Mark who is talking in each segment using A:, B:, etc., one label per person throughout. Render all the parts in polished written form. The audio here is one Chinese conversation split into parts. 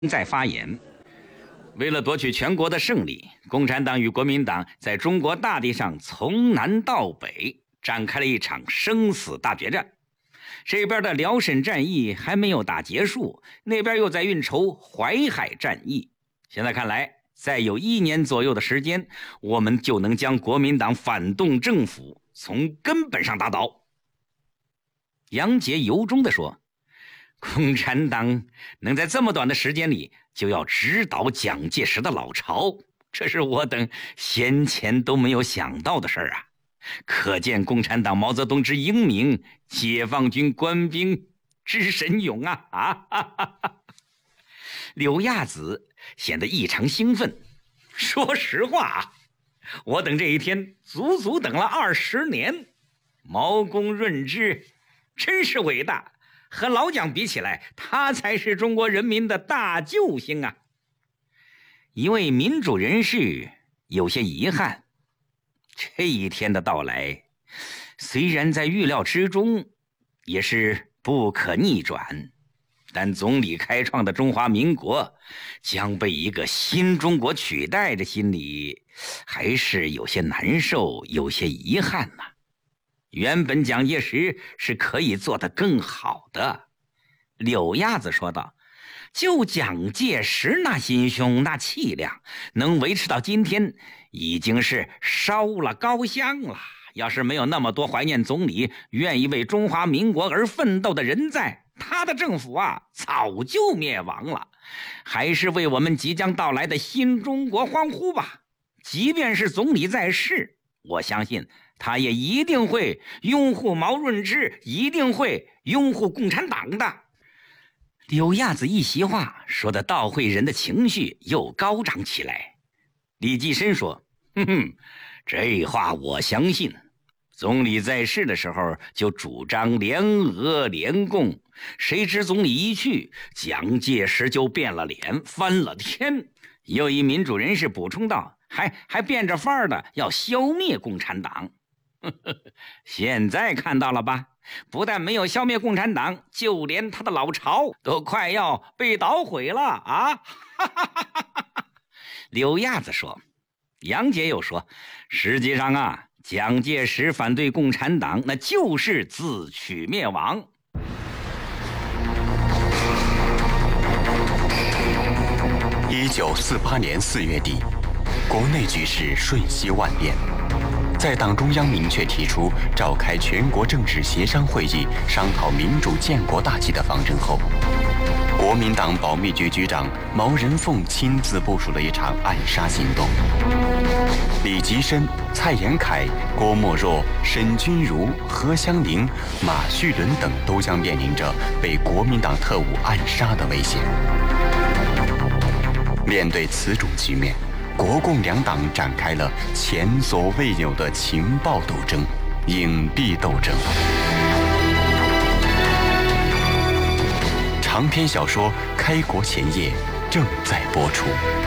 A: 在发言，为了夺取全国的胜利，共产党与国民党在中国大地上从南到北展开了一场生死大决战。这边的辽沈战役还没有打结束，那边又在运筹淮海战役。现在看来，再有1年左右的时间，我们就能将国民党反动政府从根本上打倒。杨杰由衷地说，共产党能在这么短的时间里就要直捣蒋介石的老巢，这是我等先前都没有想到的事儿啊！可见共产党毛泽东之英明，解放军官兵之神勇啊！柳亚子显得异常兴奋。说实话，我等这一天足足等了20年。毛公润之真是伟大，和老蒋比起来，他才是中国人民的大救星啊！一位民主人士有些遗憾，这一天的到来，虽然在预料之中，也是不可逆转，但总理开创的中华民国将被一个新中国取代的心里，还是有些难受，有些遗憾呐。原本蒋介石是可以做得更好的。柳亚子说道，就蒋介石那心胸那气量，能维持到今天已经是烧了高香了。要是没有那么多怀念总理愿意为中华民国而奋斗的人在，他的政府啊早就灭亡了。还是为我们即将到来的新中国欢呼吧。即便是总理在世，我相信他也一定会拥护毛润之，一定会拥护共产党的。柳亚子一席话说的到会人的情绪又高涨起来。李济深说，这话我相信。总理在世的时候就主张联俄联共，谁知总理一去，蒋介石就变了脸，翻了天。又一民主人士补充道，还变着法儿的要消灭共产党。现在看到了吧，不但没有消灭共产党，就连他的老巢都快要被捣毁了啊！柳亚子说。杨杰又说，实际上啊，蒋介石反对共产党，那就是自取灭亡。
B: 1948年4月底，国内局势瞬息万变。在党中央明确提出召开全国政治协商会议，商讨民主建国大计的方针后，国民党保密局局长毛人凤亲自部署了一场暗杀行动。李吉深、蔡延闿、郭沫若、沈钧儒、何香凝、马叙伦等都将面临着被国民党特务暗杀的危险。面对此种局面，国共两党展开了前所未有的情报斗争、影帝斗争。长篇小说《开国前夜》正在播出。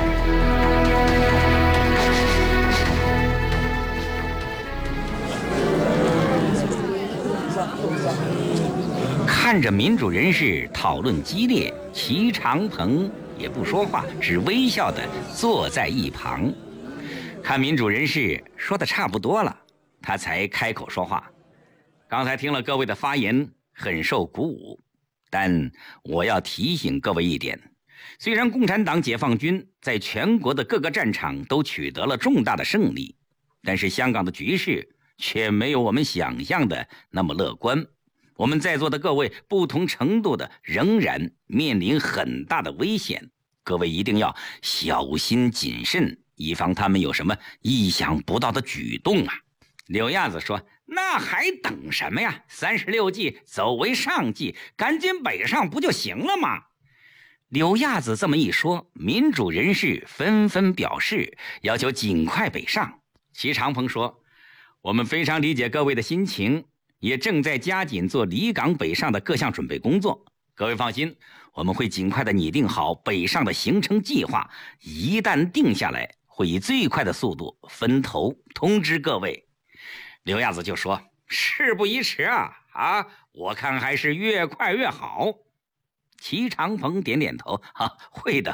A: 看着民主人士讨论激烈，齐长鹏也不说话，只微笑地坐在一旁。看民主人士说的差不多了，他才开口说话。刚才听了各位的发言，很受鼓舞，但我要提醒各位一点，虽然共产党解放军在全国的各个战场都取得了重大的胜利，但是香港的局势却没有我们想象的那么乐观。我们在座的各位不同程度的仍然面临很大的危险，各位一定要小心谨慎，以防他们有什么意想不到的举动啊。柳亚子说，那还等什么呀？36计走为上计，赶紧北上不就行了吗？柳亚子这么一说，民主人士纷纷表示要求尽快北上。齐长鹏说，我们非常理解各位的心情，也正在加紧做离港北上的各项准备工作。各位放心，我们会尽快的拟定好北上的行程计划，一旦定下来，会以最快的速度分头通知各位。刘亚子就说，事不宜迟啊，我看还是越快越好。 齐长鹏点点头，会的。